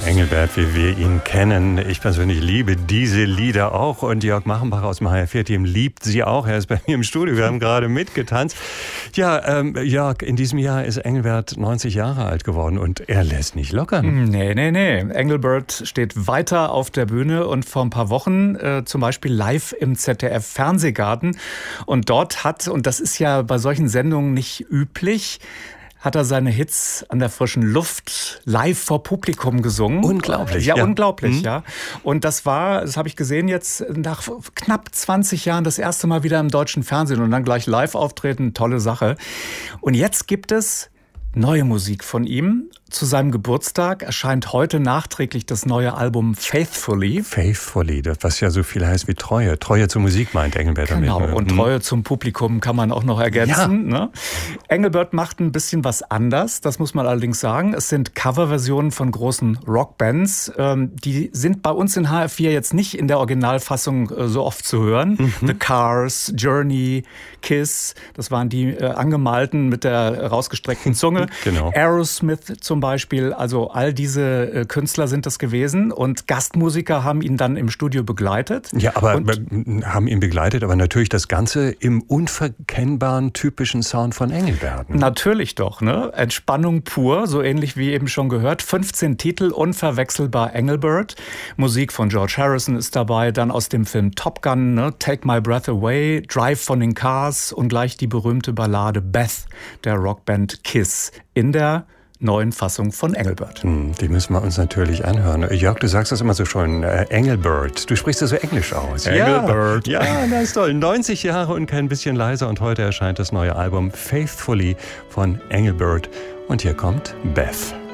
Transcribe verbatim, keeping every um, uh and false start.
Engelbert, wie wir ihn kennen. Ich persönlich liebe diese Lieder auch und Jörg Machenbach aus dem H R vier Team liebt sie auch. Er ist bei mir im Studio, wir haben gerade mitgetanzt. Ja, ähm, Jörg, in diesem Jahr ist Engelbert neunzig Jahre alt geworden und er lässt nicht lockern. Nee, nee, nee. Engelbert steht weiter auf der Bühne und vor ein paar Wochen äh, zum Beispiel live im Z D F Fernsehgarten. Und dort hat, und das ist ja bei solchen Sendungen nicht üblich, hat er seine Hits an der frischen Luft live vor Publikum gesungen. Unglaublich. Ja, ja. unglaublich, mhm. ja. Und das war, das habe ich gesehen jetzt nach knapp zwanzig Jahren das erste Mal wieder im deutschen Fernsehen und dann gleich live auftreten, tolle Sache. Und jetzt gibt es neue Musik von ihm. Zu seinem Geburtstag erscheint heute nachträglich das neue Album Faithfully. Faithfully, das, was ja so viel heißt wie Treue. Treue zur Musik meint Engelbert damit. Genau, und Treue zum Publikum kann man auch noch ergänzen. Ja. Ne? Engelbert macht ein bisschen was anders, das muss man allerdings sagen. Es sind Coverversionen von großen Rockbands. Die sind bei uns in H R vier jetzt nicht in der Originalfassung so oft zu hören. Mhm. The Cars, Journey, Kiss, das waren die angemalten mit der rausgestreckten Zunge. Genau. Aerosmith zum Beispiel, also all diese Künstler sind das gewesen und Gastmusiker haben ihn dann im Studio begleitet. Ja, aber und haben ihn begleitet, aber natürlich das Ganze im unverkennbaren, typischen Sound von Engelbert. Natürlich doch, ne? Entspannung pur, so ähnlich wie eben schon gehört. fünfzehn Titel, unverwechselbar Engelbert. Musik von George Harrison ist dabei, dann aus dem Film Top Gun, ne? Take My Breath Away, Drive von den Cars und gleich die berühmte Ballade Beth der Rockband Kiss in der neuen Fassung von Engelbert. Die müssen wir uns natürlich anhören. Jörg, du sagst das immer so schön, äh, Engelbert. Du sprichst das so englisch aus. Engelbert. Ja, ja, das ist toll. neunzig Jahre und kein bisschen leiser und heute erscheint das neue Album Faithfully von Engelbert. Und hier kommt Beth.